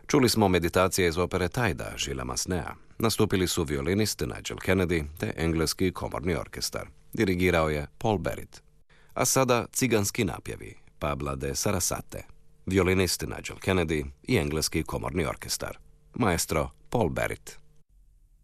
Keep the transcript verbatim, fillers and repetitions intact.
Čuli smo meditacije iz opere Tajda Gillesa Masséna. Nastupili su violinist Nigel Kennedy te engleski komorni orkestar. Dirigirao je Paul Barrett. A sada ciganski napjevi Pabla de Sarasate. Violinist Nigel Kennedy i engleski komorni orkestar. Maestro Paul Barrett.